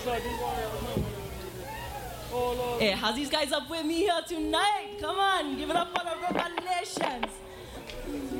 Hey, how's these guys up with me here tonight? Come on, give it up for the Revelations.